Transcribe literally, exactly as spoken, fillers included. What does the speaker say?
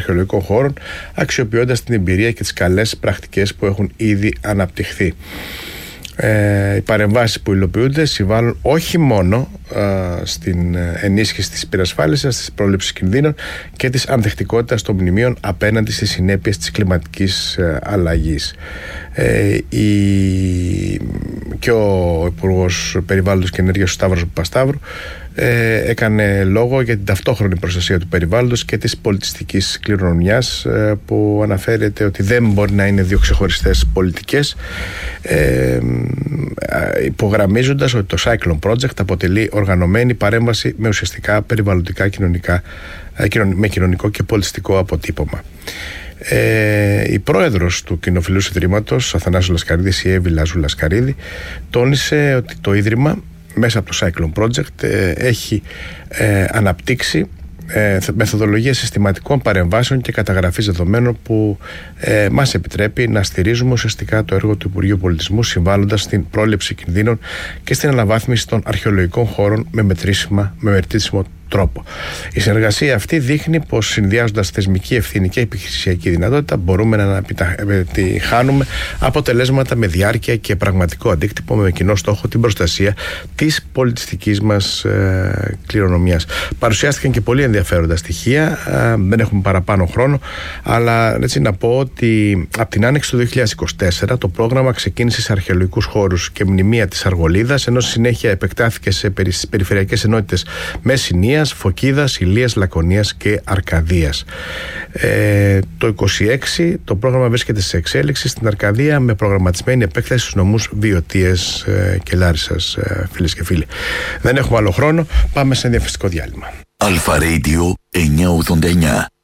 αρχαιολογικών χώρων, αξιοποιώντας την εμπειρία και τις καλές πρακτικές που έχουν ήδη αναπτυχθεί. Ε, οι παρεμβάσεις που υλοποιούνται συμβάλλουν όχι μόνο ε, στην ενίσχυση της υπερασφάλισης, της πρόληψης κινδύνων και της ανθεκτικότητας των μνημείων απέναντι στις συνέπειες της κλιματικής ε, αλλαγής. Ε, η... Και ο Υπουργός Περιβάλλοντος και Ενέργειας, ο Σταύρος Παπασταύρου, ε, έκανε λόγο για την ταυτόχρονη προστασία του περιβάλλοντος και της πολιτιστικής κληρονομιάς, ε, που αναφέρεται ότι δεν μπορεί να είναι δύο ξεχωριστές πολιτικές, ε, υπογραμμίζοντας ότι το Cyclone Project αποτελεί οργανωμένη παρέμβαση με ουσιαστικά περιβαλλοντικά, κοινωνικά, με κοινωνικό και πολιτιστικό αποτύπωμα. Ε, η πρόεδρος του Κοινοφιλούς Ιδρύματος, Αθανάσιος Λασκαρίδης, η Εύη Λάζου Λασκαρίδη, τόνισε ότι το Ίδρυμα μέσα από το Cyclone Project ε, έχει ε, αναπτύξει ε, μεθοδολογία συστηματικών παρεμβάσεων και καταγραφής δεδομένων που ε, μας επιτρέπει να στηρίζουμε ουσιαστικά το έργο του Υπουργείου Πολιτισμού, συμβάλλοντας στην πρόληψη κινδύνων και στην αναβάθμιση των αρχαιολογικών χώρων με μετρήσιμα, με μετρήσιμο τρόπο. Η συνεργασία αυτή δείχνει πως, συνδυάζοντας θεσμική ευθύνη και επιχειρησιακή δυνατότητα, μπορούμε να επιτυχάνουμε αποτελέσματα με διάρκεια και πραγματικό αντίκτυπο, με κοινό στόχο την προστασία της πολιτιστικής μας ε, κληρονομιάς. Παρουσιάστηκαν και πολύ ενδιαφέροντα στοιχεία, ε, δεν έχουμε παραπάνω χρόνο, αλλά έτσι να πω ότι από την άνοιξη του δύο χιλιάδες είκοσι τέσσερα το πρόγραμμα ξεκίνησε σε αρχαιολογικούς χώρους και μνημεία της Αργολίδας, ενώ συνέχεια επεκτάθηκε σε περιφερειακές ενότητες Μεσσηνίας, Φωκίδας, Ηλίας, Λακωνίας και Αρκαδίας. Ε, το είκοσι έξι το πρόγραμμα βρίσκεται σε εξέλιξη στην Αρκαδία, με προγραμματισμένη επέκταση στους νομούς Βιωτίας ε, και Λάρισσας, ε, φίλες και φίλοι. Δεν έχουμε άλλο χρόνο, πάμε σε διαφημιστικό διάλειμμα. Αλφα Radio εννιακόσια ογδόντα εννιά.